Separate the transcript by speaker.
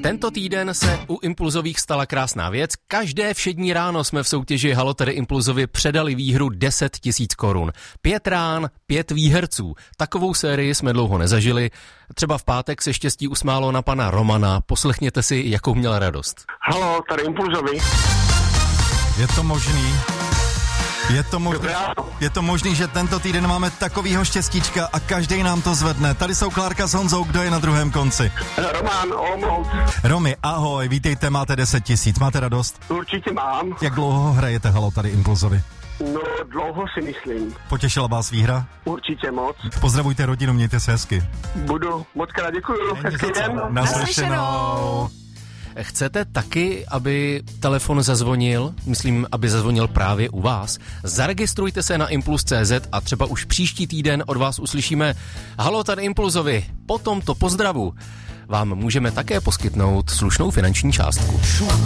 Speaker 1: Tento týden se u Impulzových stala krásná věc. Každé všední ráno jsme v soutěži Halo tady Impulzovi předali výhru 10 000 korun. 5 rán, 5 výherců. Takovou sérii jsme dlouho nezažili. Třeba v pátek se štěstí usmálo na pana Romana. Poslechněte si, jakou měl radost.
Speaker 2: Halo, tady Impulzovi.
Speaker 3: Je to možný? Je to možný, že tento týden máme takovýho štěstíčka a každý nám to zvedne. Tady jsou Klárka s Honzou, kdo je na druhém konci?
Speaker 2: Roman, Olomouc.
Speaker 3: Romy, ahoj, vítejte, máte 10 000, máte radost?
Speaker 2: Určitě mám.
Speaker 3: Jak dlouho hrajete Halo tady Impulzovi?
Speaker 2: No, dlouho si myslím.
Speaker 3: Potěšila vás výhra?
Speaker 2: Určitě moc.
Speaker 3: Pozdravujte rodinu, mějte se hezky.
Speaker 2: Budu, moc krát děkuju. Hezký den.
Speaker 3: Naslyšenou.
Speaker 1: Chcete taky, aby telefon zazvonil? Myslím, aby zazvonil právě u vás. Zaregistrujte se na Impuls.cz a třeba už příští týden od vás uslyšíme Halo tady Impulzovi. Po tomto pozdravu vám můžeme také poskytnout slušnou finanční částku.